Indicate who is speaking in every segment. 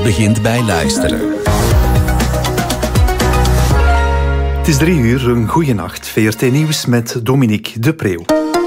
Speaker 1: begint bij luisteren.
Speaker 2: Het is 3:00, een goeie nacht. VRT Nieuws met Dominique de Preeuw.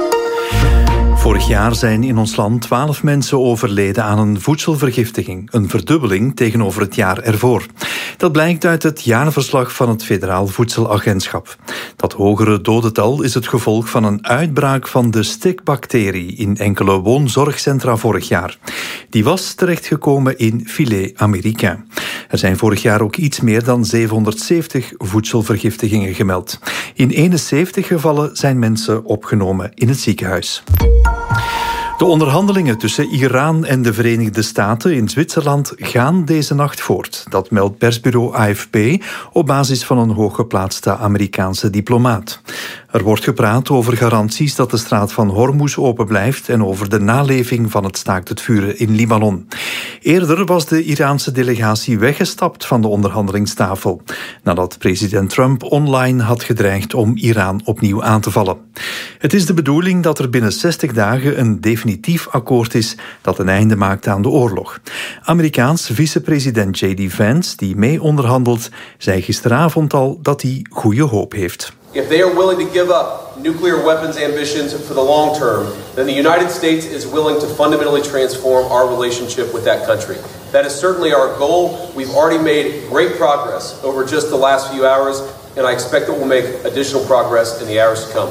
Speaker 2: Vorig jaar zijn in ons land 12 mensen overleden aan een voedselvergiftiging. Een verdubbeling tegenover het jaar ervoor. Dat blijkt uit het jaarverslag van het Federaal Voedselagentschap. Dat hogere dodental is het gevolg van een uitbraak van de stikbacterie in enkele woonzorgcentra vorig jaar. Die was terechtgekomen in filet Americain. Er zijn vorig jaar ook iets meer dan 770 voedselvergiftigingen gemeld. In 71 gevallen zijn mensen opgenomen in het ziekenhuis. De onderhandelingen tussen Iran en de Verenigde Staten in Zwitserland gaan deze nacht voort. Dat meldt persbureau AFP op basis van een hooggeplaatste Amerikaanse diplomaat. Er wordt gepraat over garanties dat de straat van Hormuz open blijft en over de naleving van het staakt het vuren in Libanon. Eerder was de Iraanse delegatie weggestapt van de onderhandelingstafel, nadat president Trump online had gedreigd om Iran opnieuw aan te vallen. Het is de bedoeling dat er binnen 60 dagen een definitief akkoord is dat een einde maakt aan de oorlog. Amerikaans vicepresident J.D. Vance, die mee onderhandelt, zei gisteravond al dat hij goede hoop heeft.
Speaker 3: If they are willing to give up nuclear weapons ambitions for the long term, then the United States is willing to fundamentally transform our relationship with that country. That is certainly our goal. We've already made great progress over just the last few hours, and I expect that we'll make additional progress in the hours to come.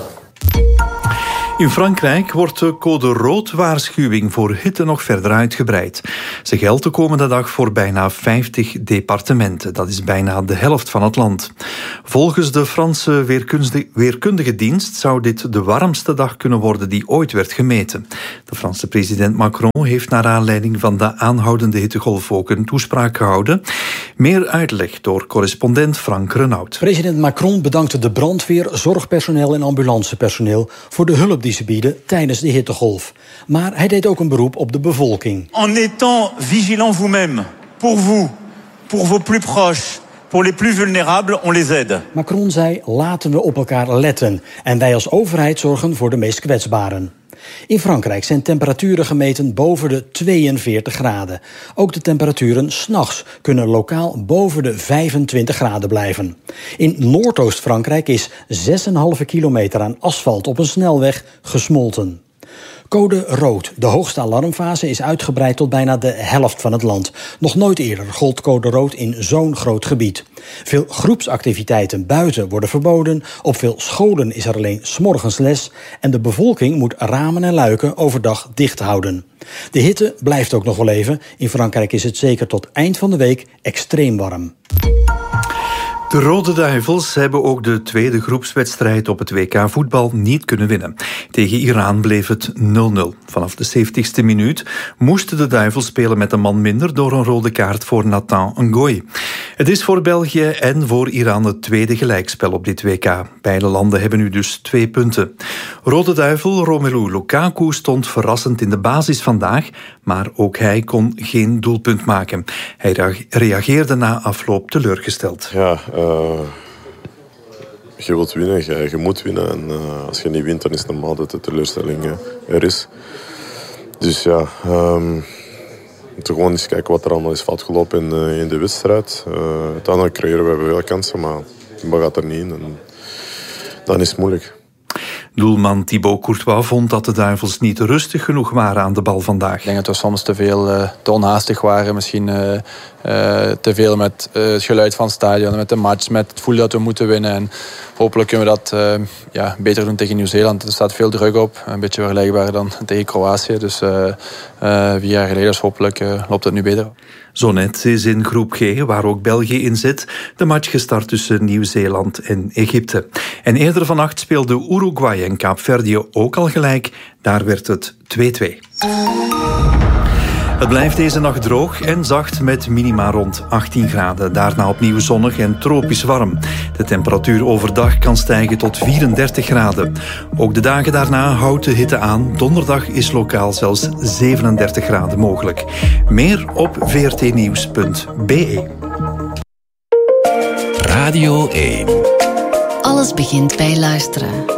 Speaker 2: In Frankrijk wordt de code rood-waarschuwing voor hitte nog verder uitgebreid. Ze geldt de komende dag voor bijna 50 departementen. Dat is bijna de helft van het land. Volgens de Franse weerkundige dienst zou dit de warmste dag kunnen worden die ooit werd gemeten. De Franse president Macron heeft naar aanleiding van de aanhoudende hittegolf ook een toespraak gehouden. Meer uitleg door correspondent Frank Renaud.
Speaker 4: President Macron bedankte de brandweer, zorgpersoneel en ambulancepersoneel voor de hulp die ze bieden tijdens de hittegolf. Maar hij deed ook een beroep op de bevolking.
Speaker 5: En étant vigilant vous-même, pour vous, pour vos plus proches, pour les plus vulnérables, on les aide.
Speaker 4: Macron zei, laten we op elkaar letten en wij als overheid zorgen voor de meest kwetsbaren. In Frankrijk zijn temperaturen gemeten boven de 42 graden. Ook de temperaturen 's nachts kunnen lokaal boven de 25 graden blijven. In Noordoost-Frankrijk is 6,5 kilometer aan asfalt op een snelweg gesmolten. Code rood. De hoogste alarmfase is uitgebreid tot bijna de helft van het land. Nog nooit eerder gold code rood in zo'n groot gebied. Veel groepsactiviteiten buiten worden verboden. Op veel scholen is er alleen 's morgens les. En de bevolking moet ramen en luiken overdag dicht houden. De hitte blijft ook nog wel even. In Frankrijk is het zeker tot eind van de week extreem warm.
Speaker 2: De Rode Duivels hebben ook de tweede groepswedstrijd op het WK voetbal niet kunnen winnen. Tegen Iran bleef het 0-0. Vanaf de 70ste minuut moesten de Duivels spelen met een man minder door een rode kaart voor Nathan Ngoy. Het is voor België en voor Iran het tweede gelijkspel op dit WK. Beide landen hebben nu dus 2 punten. Rode Duivel Romelu Lukaku stond verrassend in de basis vandaag, maar ook hij kon geen doelpunt maken. Hij reageerde na afloop teleurgesteld.
Speaker 6: Ja, je wilt winnen, je moet winnen. En als je niet wint, dan is het normaal dat de teleurstelling er is. Dus ja, moeten gewoon eens kijken wat er allemaal is fout gelopen in de wedstrijd. Uiteindelijk creëren we veel kansen, maar dat gaat er niet in. En dan is het moeilijk.
Speaker 2: Doelman Thibaut Courtois vond dat de Duivels niet rustig genoeg waren aan de bal vandaag.
Speaker 7: Ik denk dat we soms te onhaastig waren. Misschien te veel met het geluid van het stadion, met de match, met het gevoel dat we moeten winnen. En hopelijk kunnen we dat beter doen tegen Nieuw-Zeeland. Er staat veel druk op. Een beetje vergelijkbaar dan tegen Kroatië. Dus 4 jaar geleden, dus hopelijk loopt het nu beter.
Speaker 2: Zo net is in groep G, waar ook België in zit, de match gestart tussen Nieuw-Zeeland en Egypte. En eerder vannacht speelden Uruguay en Kaapverdië ook al gelijk. Daar werd het 2-2. Het blijft deze nacht droog en zacht met minima rond 18 graden. Daarna opnieuw zonnig en tropisch warm. De temperatuur overdag kan stijgen tot 34 graden. Ook de dagen daarna houdt de hitte aan. Donderdag is lokaal zelfs 37 graden mogelijk. Meer op vrtnieuws.be.
Speaker 1: Radio 1.
Speaker 8: Alles begint bij luisteren.